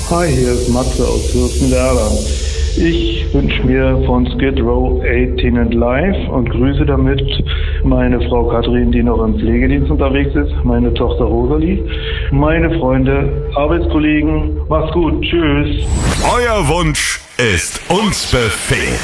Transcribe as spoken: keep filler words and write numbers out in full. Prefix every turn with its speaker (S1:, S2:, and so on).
S1: Hi, hier ist Matze aus Fürstenwerder. Ich wünsche mir von Skid Row achtzehn and Live und grüße damit meine Frau Katrin, die noch im Pflegedienst unterwegs ist, meine Tochter Rosalie, meine Freunde, Arbeitskollegen. Macht's gut, tschüss.
S2: Euer Wunsch ist uns Befehl.